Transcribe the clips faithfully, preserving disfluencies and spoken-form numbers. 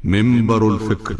منبر الفكر.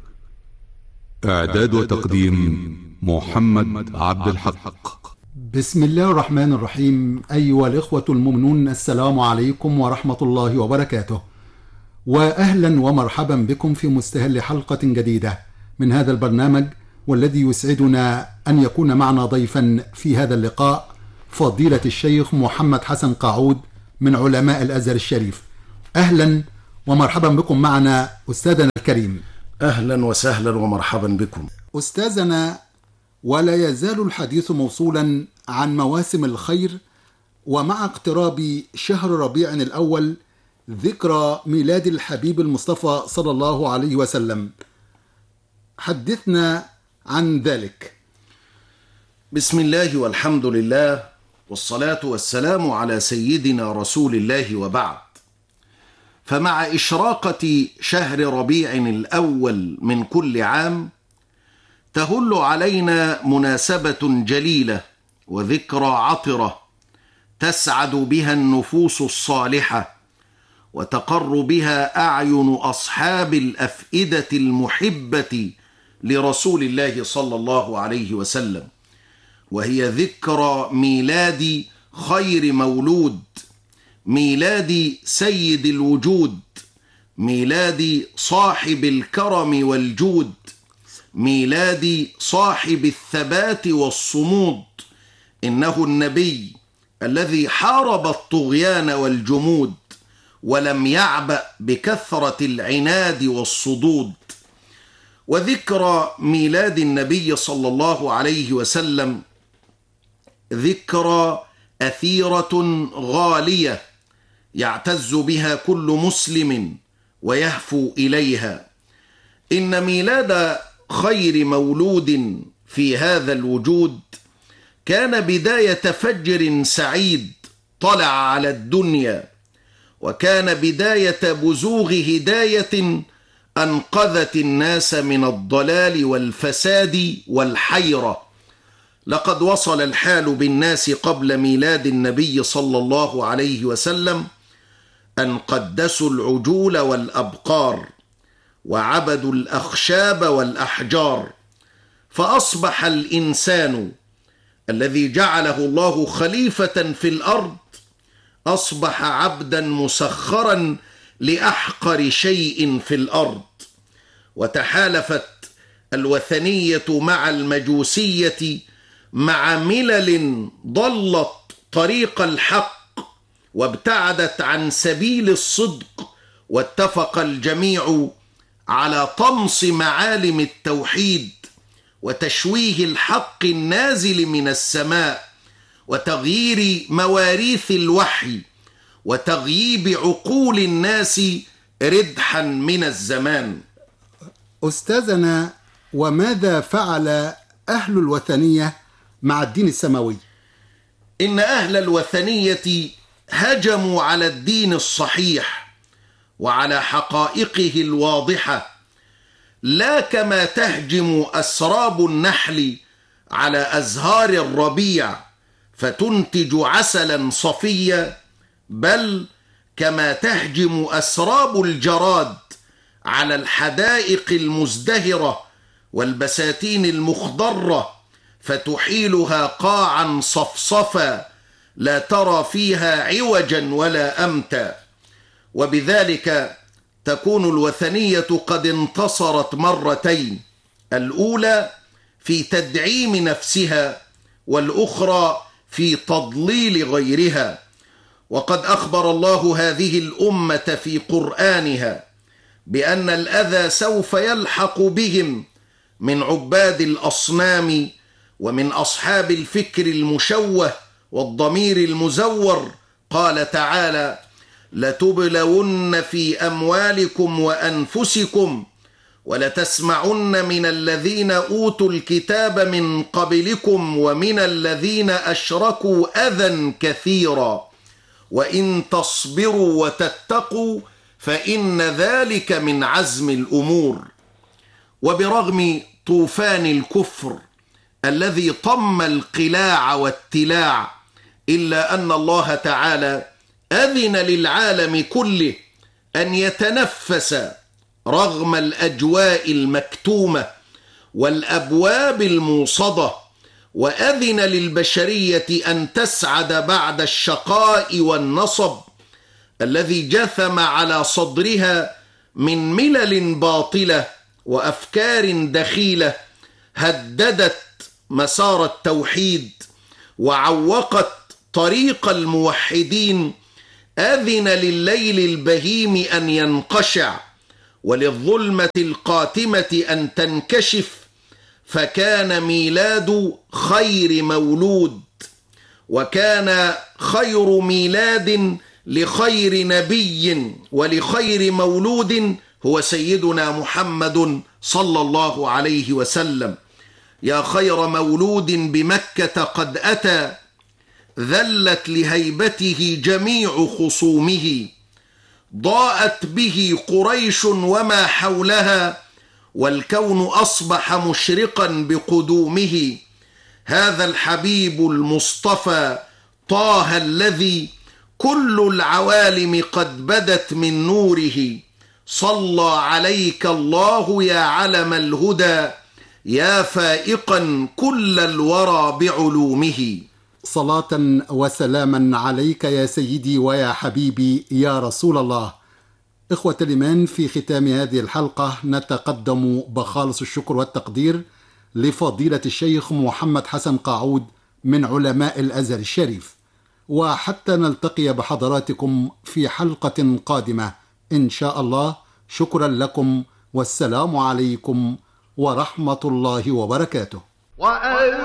إعداد وتقديم محمد عبد الحق. بسم الله الرحمن الرحيم. أيها الإخوة المؤمنون، السلام عليكم ورحمة الله وبركاته، وأهلا ومرحبا بكم في مستهل حلقة جديدة من هذا البرنامج، والذي يسعدنا أن يكون معنا ضيفا في هذا اللقاء فضيلة الشيخ محمد حسن قاعود من علماء الأزهر الشريف. أهلا ومرحبا بكم معنا أستاذنا الكريم. أهلا وسهلا ومرحبا بكم أستاذنا، ولا يزال الحديث موصولا عن مواسم الخير، ومع اقتراب شهر ربيع الأول ذكرى ميلاد الحبيب المصطفى صلى الله عليه وسلم، حدثنا عن ذلك. بسم الله والحمد لله والصلاة والسلام على سيدنا رسول الله، وبعد. فمع إشراقة شهر ربيع الأول من كل عام تهل علينا مناسبة جليلة وذكرى عطرة تسعد بها النفوس الصالحة وتقر بها أعين أصحاب الأفئدة المحبة لرسول الله صلى الله عليه وسلم، وهي ذكرى ميلاد خير مولود، ميلاد سيد الوجود، ميلاد صاحب الكرم والجود، ميلاد صاحب الثبات والصمود. إنه النبي الذي حارب الطغيان والجمود ولم يعبأ بكثرة العناد والصدود. وذكرى ميلاد النبي صلى الله عليه وسلم ذكرى أثيرة غالية يعتز بها كل مسلم ويهفو إليها. إن ميلاد خير مولود في هذا الوجود كان بداية فجر سعيد طلع على الدنيا، وكان بداية بزوغ هداية أنقذت الناس من الضلال والفساد والحيرة. لقد وصل الحال بالناس قبل ميلاد النبي صلى الله عليه وسلم أن قدسوا العجول والأبقار وعبدوا الأخشاب والأحجار، فأصبح الإنسان الذي جعله الله خليفة في الأرض أصبح عبدا مسخرا لأحقر شيء في الأرض. وتحالفت الوثنية مع المجوسية مع ملل ضلت طريق الحق وابتعدت عن سبيل الصدق، واتفق الجميع على طمس معالم التوحيد وتشويه الحق النازل من السماء وتغيير مواريث الوحي وتغييب عقول الناس ردحا من الزمان. أستاذنا، وماذا فعل أهل الوثنية مع الدين السماوي؟ إن أهل الوثنية هجموا على الدين الصحيح وعلى حقائقه الواضحة، لا كما تهجم أسراب النحل على أزهار الربيع فتنتج عسلا صفيا، بل كما تهجم أسراب الجراد على الحدائق المزدهرة والبساتين المخضرة فتحيلها قاعا صفصفا لا ترى فيها عوجا ولا أمتا. وبذلك تكون الوثنية قد انتصرت مرتين، الأولى في تدعيم نفسها والأخرى في تضليل غيرها. وقد أخبر الله هذه الأمة في قرآنها بأن الأذى سوف يلحق بهم من عباد الأصنام ومن أصحاب الفكر المشوه والضمير المزور. قال تعالى: لتبلون في أموالكم وأنفسكم ولتسمعن من الذين أوتوا الكتاب من قبلكم ومن الذين أشركوا أذى كثيرا وإن تصبروا وتتقوا فإن ذلك من عزم الأمور. وبرغم طوفان الكفر الذي طم القلاع والتلاع، إلا أن الله تعالى أذن للعالم كله أن يتنفس رغم الأجواء المكتومة والأبواب الموصدة، وأذن للبشرية أن تسعد بعد الشقاء والنصب الذي جثم على صدرها من ملل باطلة وأفكار دخيلة هددت مسار التوحيد وعوقت طريق الموحدين. أذن لليل البهيم أن ينقشع وللظلمة القاتمة أن تنكشف، فكان ميلاد خير مولود، وكان خير ميلاد لخير نبي ولخير مولود هو سيدنا محمد صلى الله عليه وسلم. يا خير مولود بمكة قد أتى، ذلت لهيبته جميع خصومه، ضاءت به قريش وما حولها، والكون أصبح مشرقا بقدومه. هذا الحبيب المصطفى طه الذي كل العوالم قد بدت من نوره، صلى عليك الله يا علم الهدى، يا فائقا كل الورى بعلومه. صلاة وسلاما عليك يا سيدي ويا حبيبي يا رسول الله. إخوة الإيمان، في ختام هذه الحلقة نتقدم بخالص الشكر والتقدير لفضيلة الشيخ محمد حسن قاعود من علماء الأزهر الشريف، وحتى نلتقي بحضراتكم في حلقة قادمة إن شاء الله، شكرا لكم والسلام عليكم ورحمة الله وبركاته.